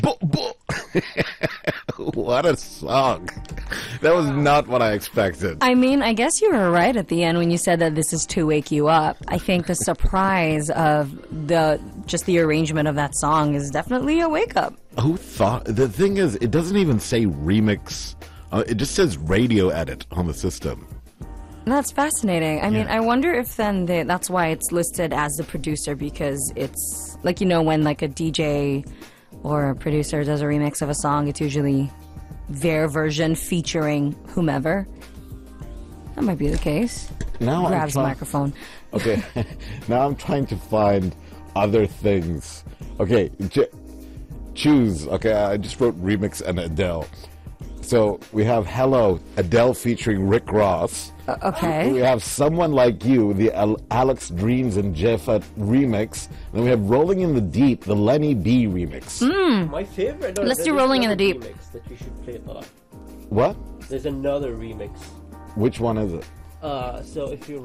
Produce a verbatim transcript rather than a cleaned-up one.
Bo- bo- What a song. That was not what I expected. I mean, I guess you were right at the end when you said that this is to wake you up. I think the surprise of the just the arrangement of that song is definitely a wake up. Who thought? The thing is, it doesn't even say remix. Uh, it just says radio edit on the system. That's fascinating. I mean, Yeah. I wonder if then they, that's why it's listed as the producer, because it's like, you know, when like a D J or a producer does a remix of a song, it's usually their version featuring whomever. That might be the case. Now I'm Grabs the try- microphone. Okay, now I'm trying to find other things. Okay, j- choose. Okay, I just wrote remix and Adele. So we have Hello, Adele featuring Rick Ross. Uh, okay. We have Someone Like You, the Al- Alex Dreams and Jeffet remix. Then we have Rolling in the Deep, the Lenny B remix. My favorite. No, Let's there's do Rolling in the another Deep. remix that you should play a lot. What? There's another remix. Which one is it? Uh, so if you